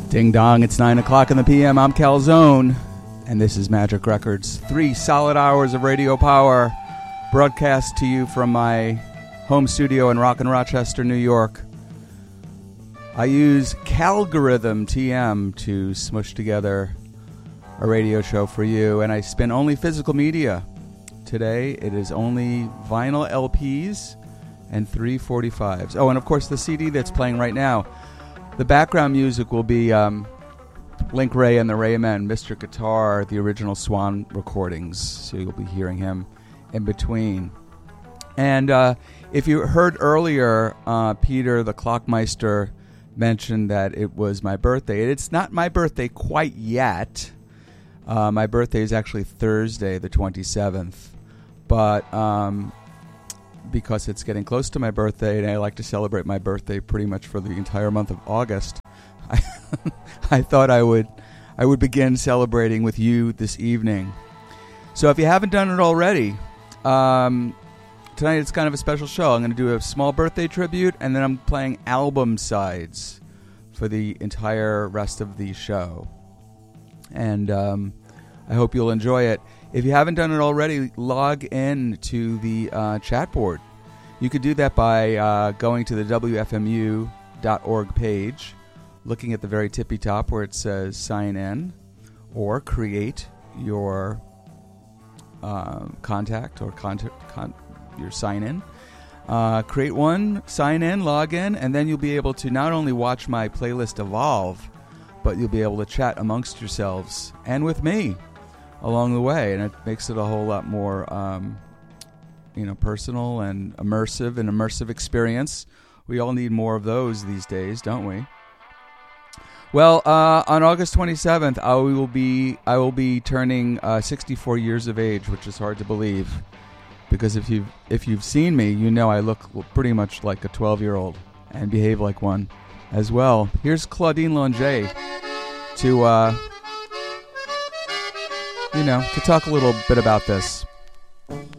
Ding dong, it's 9 o'clock in the p.m. I'm Calzone, and this is Magic Records. 3 solid hours of radio power broadcast to you from my home studio in Rockin' Rochester, New York. I use Calgorithm TM to smush together a radio show for you, and I spin only physical media. Today, it is only vinyl LPs and 345s. Oh, and of course, the CD that's playing right now. The background music will be Link Wray and the Raymen, Mr. Guitar, the original Swan recordings. So you'll be hearing him in between. And if you heard earlier, Peter, the Clockmeister, mentioned that it was my birthday. It's not my birthday quite yet. My birthday is actually Thursday, the 27th. But because it's getting close to my birthday, and I like to celebrate my birthday pretty much for the entire month of August, I thought I would begin celebrating with you this evening. So if you haven't done it already, tonight it's kind of a special show. I'm going to do a small birthday tribute, and then I'm playing album sides for the entire rest of the show. And I hope you'll enjoy it. If you haven't done it already, log in to the chat board. You could do that by going to the WFMU.org page, looking at the very tippy top where it says sign in, or create your contact or your sign in. Create one, sign in, log in, and then you'll be able to not only watch my playlist evolve, but you'll be able to chat amongst yourselves and with me along the way, and it makes it a whole lot more personal and immersive experience. We all need more of those these days, don't we? Well, on August 27th, I will be turning 64 years of age, which is hard to believe, because if you've seen me, you know I look pretty much like a 12-year-old and behave like one as well. Here's Claudine Longet to talk a little bit about this.